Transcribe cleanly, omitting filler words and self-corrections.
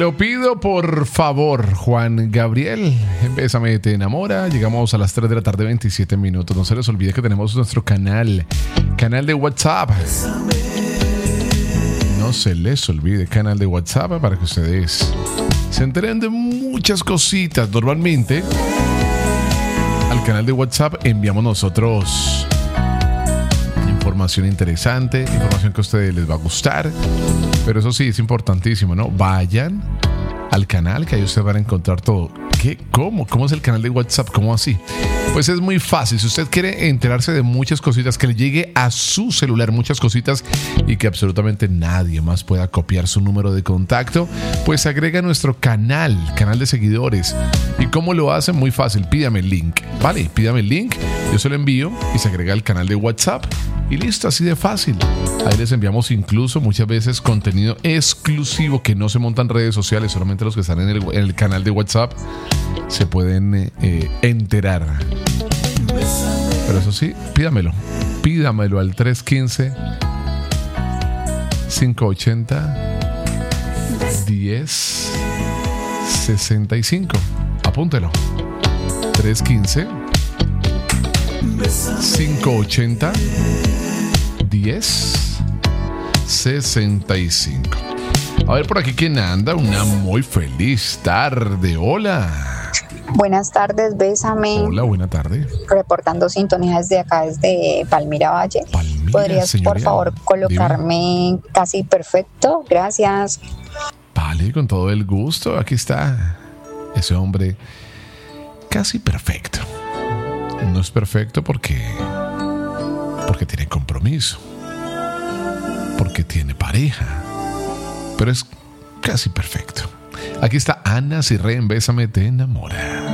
lo pido por favor, Juan Gabriel. Bésame, te enamora. Llegamos a las 3 de la tarde, 27 minutos. No se les olvide que tenemos nuestro canal de WhatsApp. No se les olvide, canal de WhatsApp, para que ustedes se enteren de muchas cositas. Normalmente al canal de WhatsApp enviamos nosotros información interesante, información que a ustedes les va a gustar. Pero eso sí, es importantísimo, ¿no? Vayan al canal, que ahí ustedes van a encontrar todo. ¿Qué? ¿Cómo? ¿Cómo es el canal de WhatsApp? ¿Cómo así? Pues es muy fácil. Si usted quiere enterarse de muchas cositas, que le llegue a su celular muchas cositas y que absolutamente nadie más pueda copiar su número de contacto, pues agrega nuestro canal de seguidores. ¿Y cómo lo hacen? Muy fácil. Pídame el link, ¿vale? Pídame el link, yo se lo envío y se agrega al canal de WhatsApp. Y listo, así de fácil. Ahí les enviamos incluso muchas veces contenido exclusivo que no se monta en redes sociales. Solamente los que están en el canal de WhatsApp se pueden enterar. Pero eso sí, pídamelo al 315-580-1065. Apúntelo. 315-580-1065. A ver por aquí quién anda. Una muy feliz tarde. Hola. Buenas tardes, bésame. Hola, buena tarde. Reportando sintonía desde acá, desde Palmira Valle. ¿Podrías, señoría, por favor, colocarme casi perfecto? Gracias. Vale, con todo el gusto. Aquí está ese hombre casi perfecto. No es perfecto porque tiene compromiso, porque tiene pareja, pero es casi perfecto. Aquí está Ana Sirren, Bésame, te enamora.